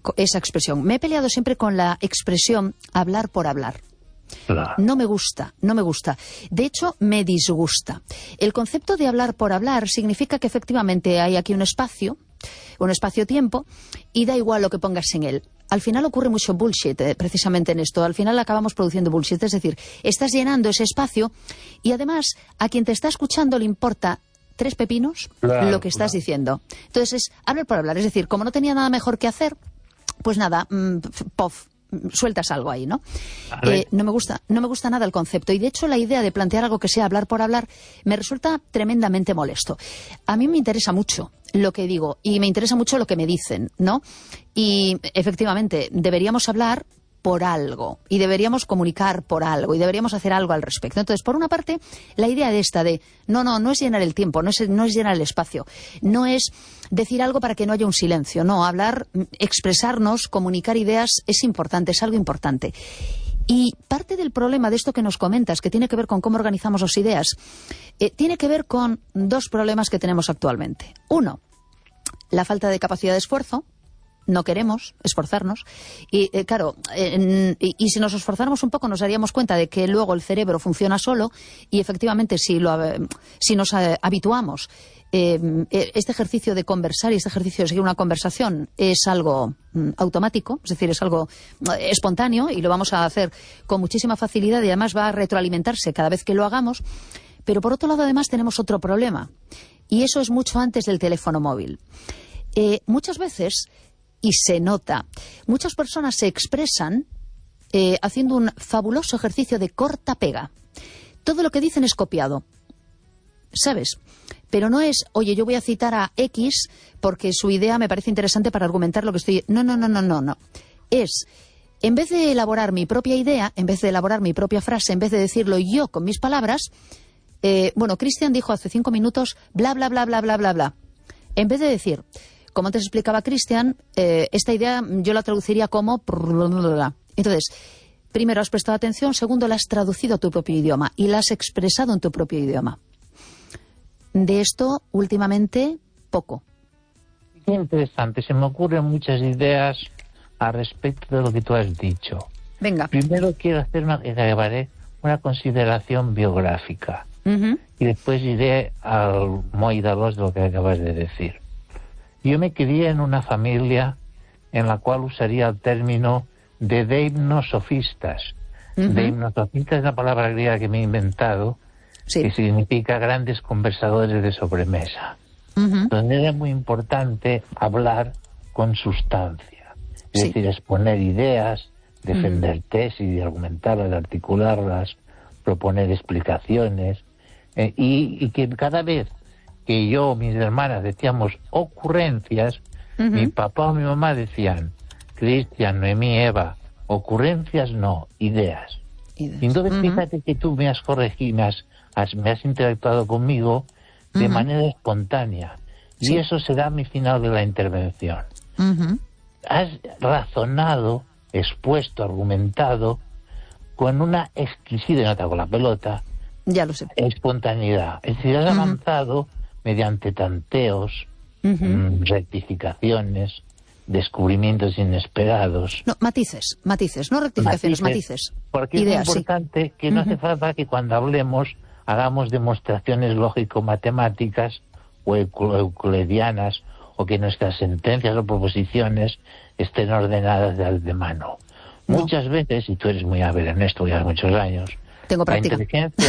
esa expresión. Me he peleado siempre con la expresión hablar por hablar. Claro. No me gusta, no me gusta. De hecho, me disgusta. El concepto de hablar por hablar significa que efectivamente hay aquí un espacio-tiempo, y da igual lo que pongas en él. Al final ocurre mucho bullshit, precisamente en esto. Al final acabamos produciendo bullshit. Es decir, estás llenando ese espacio y además a quien te está escuchando le importa 3 pepinos lo que estás diciendo. Entonces es hablar por hablar. Es decir, como no tenía nada mejor que hacer, pues nada, sueltas algo ahí, ¿no? No me gusta nada el concepto, y de hecho la idea de plantear algo que sea hablar por hablar me resulta tremendamente molesto. A mí me interesa mucho lo que digo y me interesa mucho lo que me dicen, ¿no? Y efectivamente deberíamos hablar por algo y deberíamos comunicar por algo y deberíamos hacer algo al respecto. Entonces, por una parte, la idea de esta de no es llenar el tiempo, no es llenar el espacio, no es decir algo para que no haya un silencio, no, hablar, expresarnos, comunicar ideas es importante, es algo importante. Y parte del problema de esto que nos comentas, que tiene que ver con cómo organizamos las ideas, tiene que ver con 2 problemas que tenemos actualmente. Uno, la falta de capacidad de esfuerzo. No queremos esforzarnos y claro, y si nos esforzáramos un poco nos daríamos cuenta de que luego el cerebro funciona solo, y efectivamente si nos habituamos, este ejercicio de conversar y este ejercicio de seguir una conversación es algo automático, es decir, es algo espontáneo y lo vamos a hacer con muchísima facilidad, y además va a retroalimentarse cada vez que lo hagamos. Pero por otro lado además tenemos otro problema, y eso es mucho antes del teléfono móvil. Muchas veces, y se nota, muchas personas se expresan haciendo un fabuloso ejercicio de corta-pega. Todo lo que dicen es copiado, ¿sabes? Pero no es, oye, yo voy a citar a X porque su idea me parece interesante para argumentar lo que estoy... No. Es, en vez de elaborar mi propia idea, en vez de elaborar mi propia frase, en vez de decirlo yo con mis palabras, Cristian dijo hace 5 minutos bla, bla, bla, bla, bla, bla, bla. En vez de decir... Como antes explicaba Cristian, esta idea yo la traduciría como... Entonces, primero, has prestado atención. Segundo, la has traducido a tu propio idioma y la has expresado en tu propio idioma. De esto, últimamente, poco. Qué interesante. Se me ocurren muchas ideas al respecto de lo que tú has dicho. Venga. Primero quiero hacer una consideración biográfica. Y después iré al moll de l'os de lo que acabas de decir. Yo me crié en una familia en la cual usaría el término de deimnosofistas. Deimnosofistas es una palabra griega que me he inventado, que significa grandes conversadores de sobremesa. Donde era muy importante hablar con sustancia. Es decir, exponer ideas, defender tesis, argumentarlas, articularlas, proponer explicaciones. Y que cada vez que yo, mis hermanas, decíamos ocurrencias, mi papá o mi mamá decían, Cristian, Noemí, Eva, ocurrencias no, ideas. Y entonces fíjate que tú me has corregido, me has interactuado conmigo de manera espontánea. Y eso será mi final de la intervención. Has razonado, expuesto, argumentado, con una exquisita, no te hago la pelota, ya lo sé, espontaneidad. Es decir, has avanzado mediante tanteos, rectificaciones, descubrimientos inesperados. No, matices, no rectificaciones, matices. Porque ideas, es muy importante que no hace falta que cuando hablemos hagamos demostraciones lógico-matemáticas o euclidianas, o que nuestras sentencias o proposiciones estén ordenadas de antemano. Muchas veces, y tú eres muy hábil en esto, ya muchos años, tengo práctica.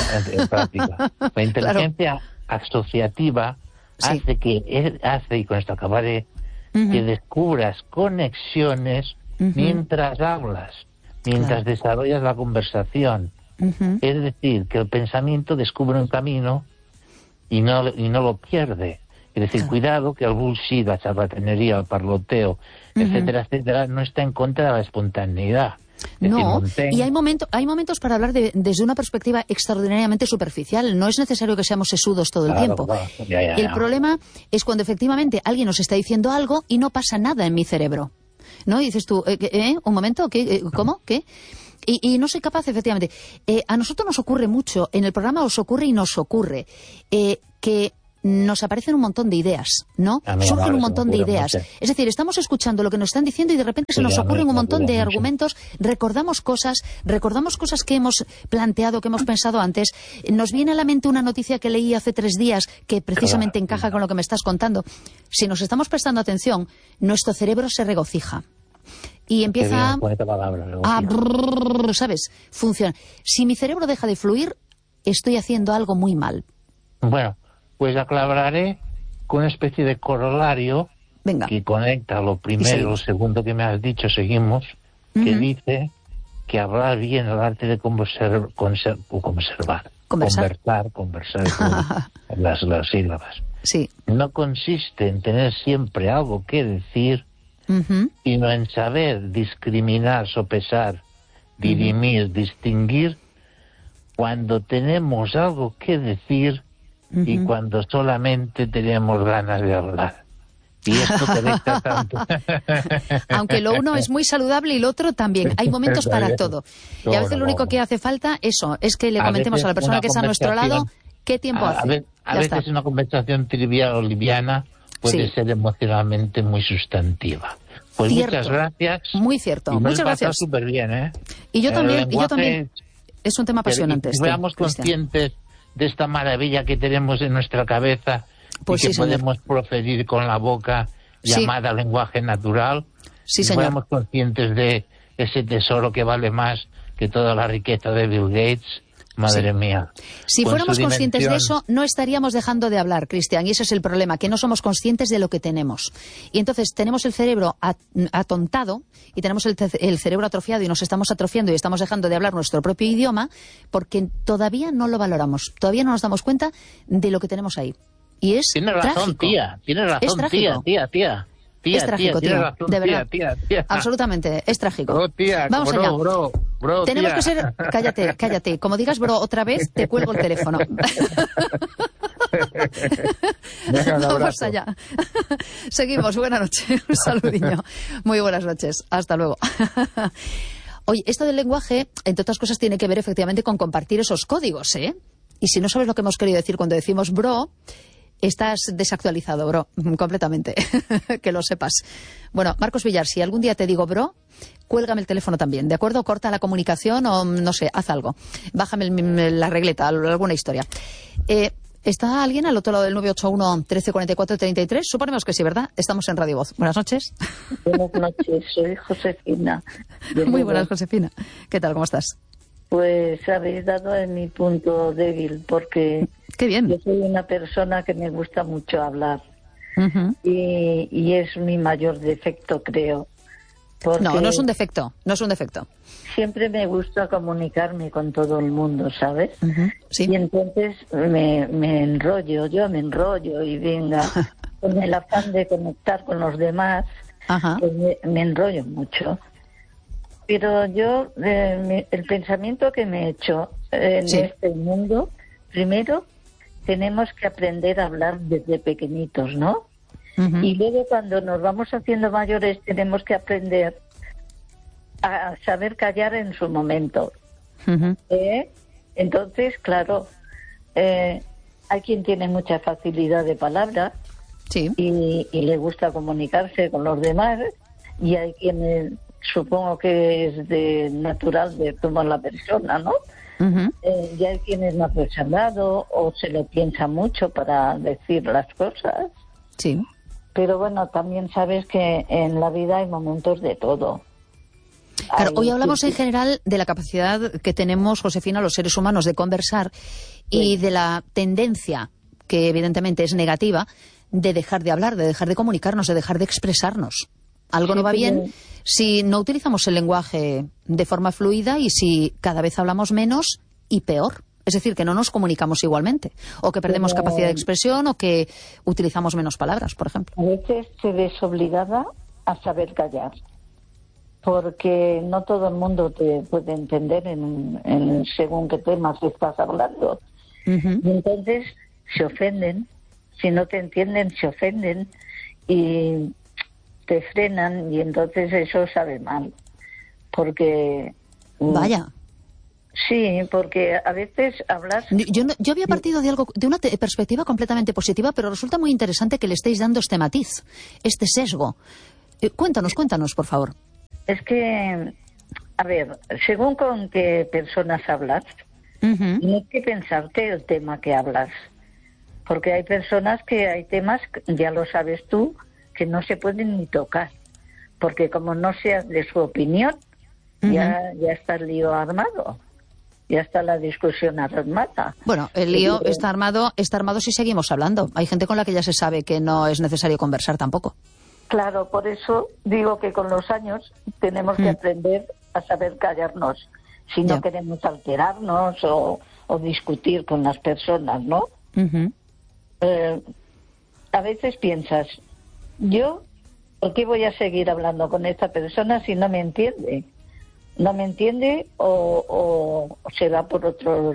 La inteligencia asociativa hace, y con esto acabaré, que descubras conexiones mientras hablas, mientras desarrollas la conversación. Es decir, que el pensamiento descubre un camino y no lo pierde. Es decir, cuidado que el bullshit, la charlatanería, el parloteo, etcétera, etcétera, no está en contra de la espontaneidad. No, y hay momentos para hablar desde una perspectiva extraordinariamente superficial. No es necesario que seamos sesudos todo el tiempo. El problema es cuando efectivamente alguien nos está diciendo algo y no pasa nada en mi cerebro, ¿no? Y dices tú, un momento, ¿qué? ¿Cómo? ¿Qué? Y no soy capaz, efectivamente. A nosotros nos ocurre mucho, en el programa os ocurre y nos ocurre, que nos aparecen un montón de ideas, ¿no? Surgen un montón de ideas. Es decir, estamos escuchando lo que nos están diciendo y de repente se nos ocurren un montón de argumentos, recordamos cosas que hemos planteado, que hemos pensado antes. Nos viene a la mente una noticia que leí hace 3 días que precisamente encaja con lo que me estás contando. Si nos estamos prestando atención, nuestro cerebro se regocija. Y empieza ¿sabes? Funciona. Si mi cerebro deja de fluir, estoy haciendo algo muy mal. Bueno, pues aclararé con una especie de corolario que conecta lo primero y lo segundo que me has dicho, seguimos, que dice que hablar bien el arte de conversar, las sílabas. Sí. No consiste en tener siempre algo que decir, sino en saber discriminar, sopesar, dirimir, distinguir cuando tenemos algo que decir y cuando solamente tenemos ganas de hablar. Y esto conecta tanto. Aunque lo uno es muy saludable y lo otro también. Hay momentos para todo. Y a veces lo único que hace falta, eso, es que le comentemos a la persona que está a nuestro lado qué tiempo hace. A veces una conversación trivial o liviana puede ser emocionalmente muy sustantiva. Pues muchas gracias. Muy cierto. Muchas gracias. Súper bien, ¿eh? Y yo también. Es un tema apasionante. Seamos conscientes de esta maravilla que tenemos en nuestra cabeza y que podemos proferir con la boca, llamada lenguaje natural. Sí, señor. Seamos conscientes de ese tesoro que vale más que toda la riqueza de Bill Gates. Madre mía. Si fuéramos conscientes de eso, no estaríamos dejando de hablar, Cristian, y ese es el problema, que no somos conscientes de lo que tenemos. Y entonces tenemos el cerebro atontado y tenemos el cerebro atrofiado y nos estamos atrofiando y estamos dejando de hablar nuestro propio idioma porque todavía no lo valoramos, todavía no nos damos cuenta de lo que tenemos ahí. Y es Tienes razón, trágico. Tienes razón, tía. Es trágico, tío. Razón, de verdad. Tía. Absolutamente, es trágico. Bro, tía, vamos allá. Bro, tenemos tía. que ser... Cállate. Como digas bro otra vez, te cuelgo el teléfono. Vamos allá. Seguimos. Buenas noches. Un saludiño. Muy buenas noches. Hasta luego. Oye, esto del lenguaje, entre otras cosas, tiene que ver efectivamente con compartir esos códigos, ¿eh? Y si no sabes lo que hemos querido decir cuando decimos bro... Estás desactualizado, bro, completamente, que lo sepas. Bueno, Marcos Villar, si algún día te digo bro, cuélgame el teléfono también, ¿de acuerdo? Corta la comunicación o, no sé, haz algo. Bájame la regleta, alguna historia. ¿Está alguien al otro lado del 981-1344-33? Suponemos que sí, ¿verdad? Estamos en Radio Voz. Buenas noches. Buenas noches, soy Josefina. Muy buenas, Josefina. ¿Qué tal, cómo estás? Pues habéis dado en mi punto débil, porque Qué bien. Yo soy una persona que me gusta mucho hablar. Y es mi mayor defecto, creo. No es un defecto, Siempre me gusta comunicarme con todo el mundo, ¿sabes? Sí. Y entonces me enrollo y venga, con el afán de conectar con los demás, pues me enrollo mucho. Pero yo, el pensamiento que me he hecho en este mundo, primero tenemos que aprender a hablar desde pequeñitos, ¿no? Y luego cuando nos vamos haciendo mayores tenemos que aprender a saber callar en su momento. Entonces, claro, hay quien tiene mucha facilidad de palabra y le gusta comunicarse con los demás, y hay quienes... Supongo que es de natural de tomar la persona, ¿no? Y hay quienes no han dado o se lo piensa mucho para decir las cosas. Sí. Pero bueno, también sabes que en la vida hay momentos de todo. Claro, hoy hablamos en general de la capacidad que tenemos, Josefina, los seres humanos de conversar y de la tendencia, que evidentemente es negativa, de dejar de hablar, de dejar de comunicarnos, de dejar de expresarnos. Algo no va bien si no utilizamos el lenguaje de forma fluida y si cada vez hablamos menos y peor. Es decir, que no nos comunicamos igualmente. O que perdemos capacidad de expresión o que utilizamos menos palabras, por ejemplo. A veces te ves obligada a saber callar. Porque no todo el mundo te puede entender en según qué temas estás hablando. Y entonces se ofenden. Si no te entienden, se ofenden. Y... te frenan y entonces eso sabe mal, porque vaya, Sí, porque a veces hablas... Yo había partido de algo, de una perspectiva completamente positiva, pero resulta muy interesante que le estéis dando este matiz, este sesgo. Cuéntanos, por favor. Es que, a ver, según con qué personas hablas, tienes que pensarte el tema que hablas. Porque hay personas que hay temas, ya lo sabes tú, que no se pueden ni tocar. Porque como no seas de su opinión, ya está el lío armado. Ya está la discusión armada. Bueno, el lío está armado si seguimos hablando. Hay gente con la que ya se sabe que no es necesario conversar tampoco. Claro, por eso digo que con los años tenemos que aprender a saber callarnos. Si no queremos alterarnos o discutir con las personas, ¿no? A veces piensas, ¿por qué voy a seguir hablando con esta persona si no me entiende? No me entiende o se va por otro...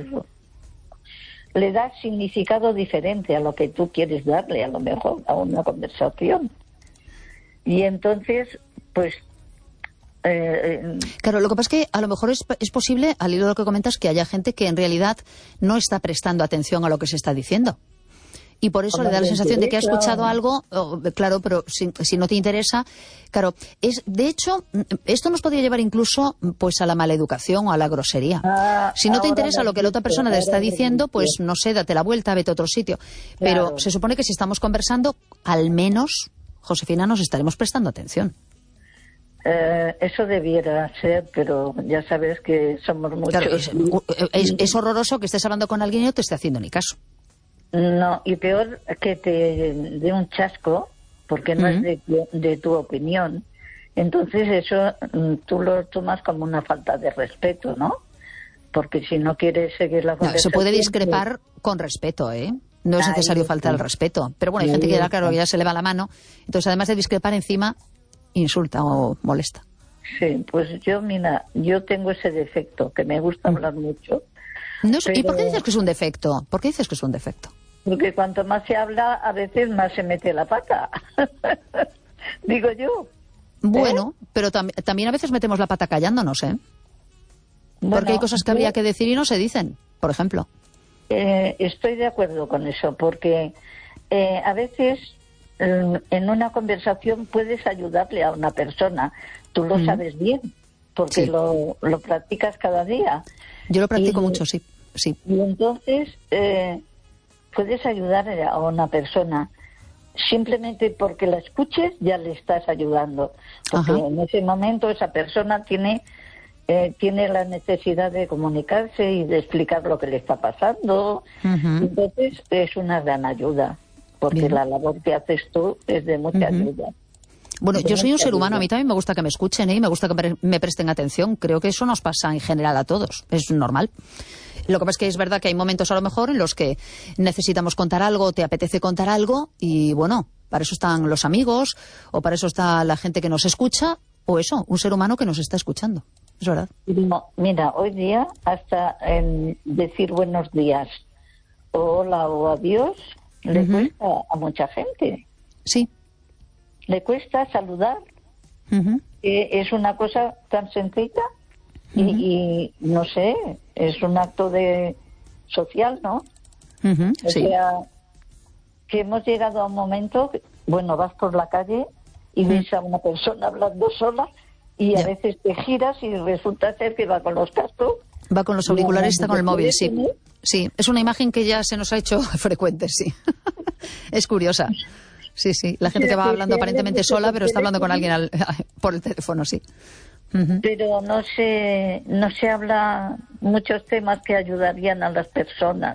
Le das significado diferente a lo que tú quieres darle, a lo mejor, a una conversación. Y entonces, pues... Claro, lo que pasa es que a lo mejor es posible, al hilo de lo que comentas, que haya gente que en realidad no está prestando atención a lo que se está diciendo. Y por eso le da la sensación de que ha escuchado algo, claro, pero si no te interesa, claro, de hecho, esto nos podría llevar incluso pues a la maleducación o a la grosería. Si no te interesa lo que la otra persona te está diciendo, pues no sé, date la vuelta, vete a otro sitio. Pero Claro. se supone que si estamos conversando, al menos, Josefina, nos estaremos prestando atención. Eso debiera ser, pero ya sabes que somos muchos. Claro, es horroroso que estés hablando con alguien y no te esté haciendo ni caso. No, y peor que te dé un chasco, porque no es de tu opinión. Entonces eso tú lo tomas como una falta de respeto, ¿no? Porque si no quieres seguir la conversación... Se puede discrepar con respeto, ¿eh? No es necesario faltar al respeto. Pero bueno, hay gente que ya se le va la mano. Entonces, además de discrepar encima, insulta o molesta. Sí, pues yo tengo ese defecto, que me gusta hablar mucho. No, ¿y por qué dices que es un defecto? ¿Por qué dices que es un defecto? Porque cuanto más se habla, a veces más se mete la pata. Digo yo. Bueno, pero también a veces metemos la pata callándonos, ¿eh? Bueno, porque hay cosas que habría que decir y no se dicen, por ejemplo. Estoy de acuerdo con eso, porque a veces en una conversación puedes ayudarle a una persona. Tú lo sabes bien, porque lo practicas cada día. Yo lo practico mucho, sí. Y entonces puedes ayudar a una persona. Simplemente porque la escuches ya le estás ayudando. Porque en ese momento esa persona tiene la necesidad de comunicarse y de explicar lo que le está pasando. Entonces es una gran ayuda, porque la labor que haces tú es de mucha ayuda. Bueno, yo soy un ser humano, a mí también me gusta que me escuchen y me gusta que me presten atención. Creo que eso nos pasa en general a todos, es normal. Lo que pasa es que es verdad que hay momentos a lo mejor en los que necesitamos contar algo, te apetece contar algo y bueno, para eso están los amigos o para eso está la gente que nos escucha o eso, un ser humano que nos está escuchando. Es verdad. No, mira, hoy día hasta decir buenos días o hola o adiós le cuesta a mucha gente. Sí. Le cuesta saludar. Es una cosa tan sencilla y no sé, es un acto de social, ¿no? O sea, que hemos llegado a un momento, bueno, vas por la calle y ves a una persona hablando sola y a veces te giras y resulta ser que va con los cascos. Va con los auriculares y está con el móvil, sí. Sí, es una imagen que ya se nos ha hecho frecuente, sí. Es curiosa. Sí, sí. La gente que va hablando aparentemente sola, pero está hablando con alguien por el teléfono, sí. Pero no se habla muchos temas que ayudarían a las personas.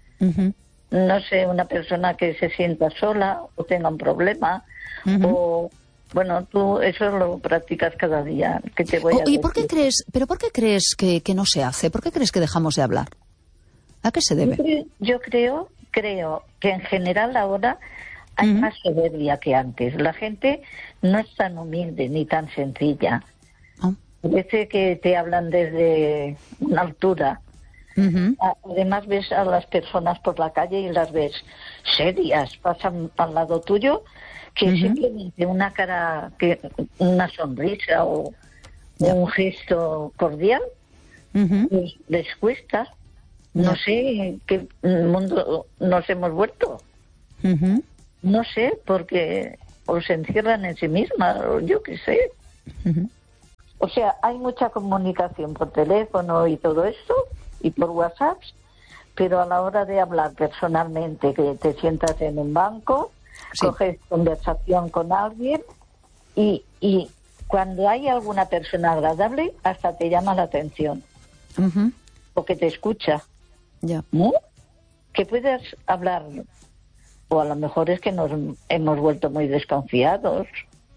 No sé, una persona que se sienta sola o tenga un problema o... Bueno, tú eso lo practicas cada día. Que te voy a ¿Y por qué crees que no se hace? ¿Por qué crees que dejamos de hablar? ¿A qué se debe? Yo creo que en general ahora hay más soberbia que antes. La gente no es tan humilde ni tan sencilla. Parece que te hablan desde una altura. Además ves a las personas por la calle y las ves serias, pasan al lado tuyo, que simplemente una cara, una sonrisa o un gesto cordial pues les cuesta. No sé en qué mundo nos hemos vuelto. No sé, porque o se encierran en sí mismas, o yo qué sé. O sea, hay mucha comunicación por teléfono y todo esto, y por WhatsApp, pero a la hora de hablar personalmente, que te sientas en un banco, coges conversación con alguien, y cuando hay alguna persona agradable, hasta te llama la atención, porque te escucha. ¿No? Que puedas hablar, o a lo mejor es que nos hemos vuelto muy desconfiados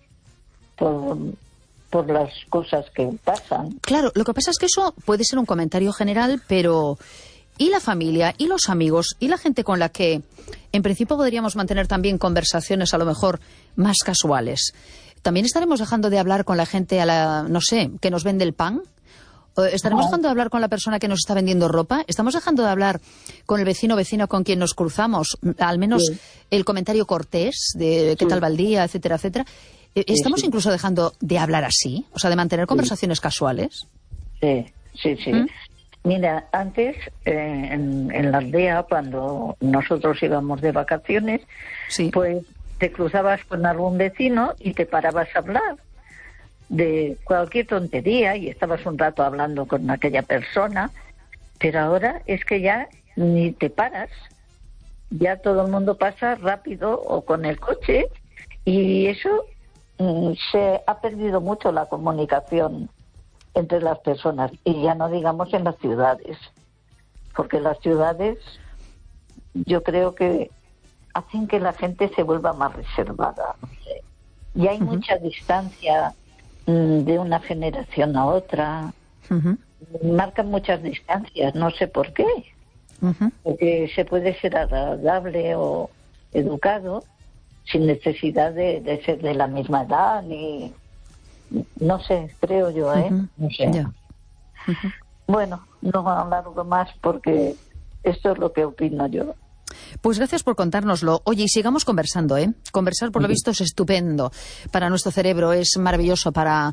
por las cosas que pasan. Claro, lo que pasa es que eso puede ser un comentario general, pero ¿y la familia, y los amigos, y la gente con la que en principio podríamos mantener también conversaciones a lo mejor más casuales? ¿También estaremos dejando de hablar con la gente no sé, que nos vende el pan? ¿Estaremos dejando de hablar con la persona que nos está vendiendo ropa? ¿Estamos dejando de hablar con el vecino con quien nos cruzamos? Al menos el comentario cortés de qué tal va el día, etcétera, etcétera. ¿Estamos incluso dejando de hablar así? O sea, de mantener conversaciones casuales. Sí. Mira, antes en la aldea, cuando nosotros íbamos de vacaciones, pues te cruzabas con algún vecino y te parabas a hablar de cualquier tontería y estabas un rato hablando con aquella persona, pero ahora es que ya ni te paras, ya todo el mundo pasa rápido o con el coche, y eso se ha perdido mucho la comunicación entre las personas, y ya no digamos en las ciudades, porque las ciudades yo creo que hacen que la gente se vuelva más reservada, no sé. Y hay mucha distancia de una generación a otra, marcan muchas distancias, no sé por qué, porque se puede ser agradable o educado sin necesidad de ser de la misma edad, ni no sé, creo yo, no sé. Bueno, no alargo más porque esto es lo que opino yo. Pues gracias por contárnoslo. Oye, y sigamos conversando, ¿eh? Conversar, por lo visto, es estupendo para nuestro cerebro, es maravilloso para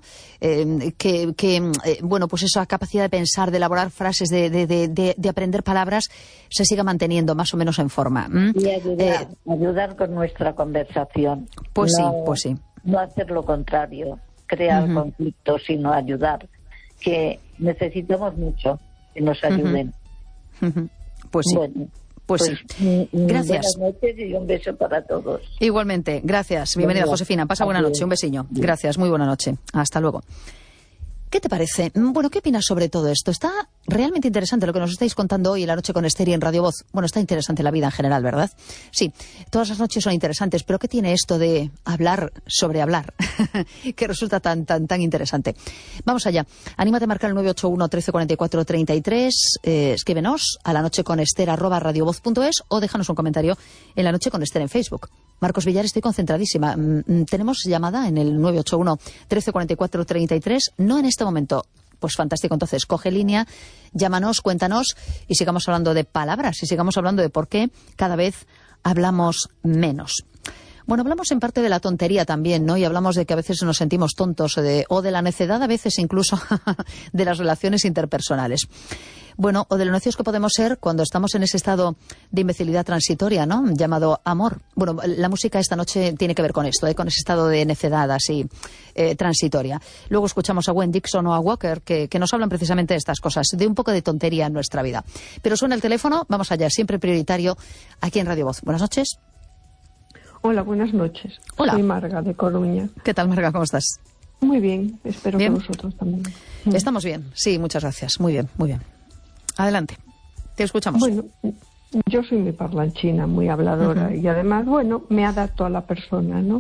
bueno, pues esa capacidad de pensar, de elaborar frases, de aprender palabras, se siga manteniendo más o menos en forma. Y ayudar con nuestra conversación. Pues sí. No hacer lo contrario, crear conflictos, sino ayudar, que necesitamos mucho que nos ayuden. Pues sí. Bueno. Pues sí. Gracias. Buenas noches y un beso para todos. Igualmente. Gracias. Bienvenida, Josefina. Pasa buena noche. Un besiño. Gracias. Muy buena noche. Hasta luego. ¿Qué te parece? Bueno, ¿qué opinas sobre todo esto? Está realmente interesante lo que nos estáis contando hoy en La Noche con Esther y en Radio Voz. Bueno, está interesante la vida en general, ¿verdad? Sí, todas las noches son interesantes, pero ¿qué tiene esto de hablar sobre hablar? que resulta tan interesante. Vamos allá. Anímate a marcar el 981 13 44 33. Escríbenos a lanocheconester@radiovoz.es o déjanos un comentario en La Noche con Esther en Facebook. Marcos Villar, estoy concentradísima. Tenemos llamada en el 981 13 44 33. No en este momento. Pues fantástico. Entonces, coge línea, llámanos, cuéntanos y sigamos hablando de palabras y sigamos hablando de por qué cada vez hablamos menos. Bueno, hablamos en parte de la tontería también, ¿no? Y hablamos de que a veces nos sentimos tontos o de la necedad, a veces incluso de las relaciones interpersonales. Bueno, o de lo necios que podemos ser cuando estamos en ese estado de imbecilidad transitoria, ¿no? Llamado amor. Bueno, la música esta noche tiene que ver con esto, con ese estado de necedad así transitoria. Luego escuchamos a Gwen Dixon o a Walker que nos hablan precisamente de estas cosas, de un poco de tontería en nuestra vida. Pero suena el teléfono, vamos allá, siempre prioritario aquí en Radio Voz. Buenas noches. Hola, buenas noches. Hola. Soy Marga, de Coruña. ¿Qué tal, Marga? ¿Cómo estás? Muy bien, espero ¿Bien? que vosotros también. Estamos bien, sí, muchas gracias. Muy bien, muy bien. Adelante, te escuchamos. Bueno, yo soy muy parlanchina, muy habladora y además, bueno, me adapto a la persona, ¿no?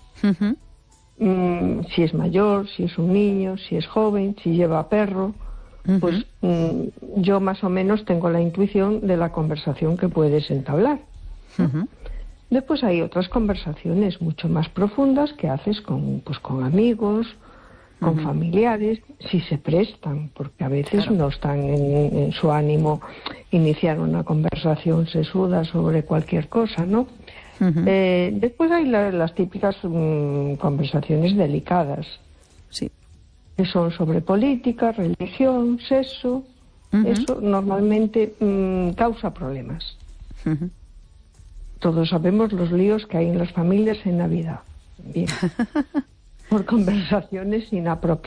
Si es mayor, si es un niño, si es joven, si lleva perro, pues yo más o menos tengo la intuición de la conversación que puedes entablar. Después hay otras conversaciones mucho más profundas que haces con amigos, con familiares, si se prestan, porque a veces no están en su ánimo iniciar una conversación sesuda sobre cualquier cosa, ¿no? Después hay las típicas conversaciones delicadas, sí, que son sobre política, religión, sexo, Eso normalmente causa problemas. Todos sabemos los líos que hay en las familias en Navidad. Bien. Por conversaciones inapropiadas.